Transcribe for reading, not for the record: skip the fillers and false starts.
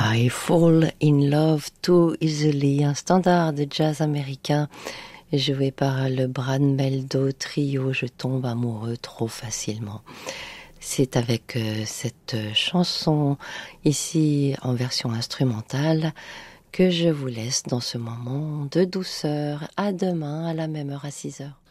I Fall in Love Too Easily, un standard de jazz américain joué par le Brad Mehldau Trio, Je tombe amoureux trop facilement. C'est avec cette chanson ici en version instrumentale que je vous laisse dans ce moment de douceur. À demain à la même heure à 6 heures.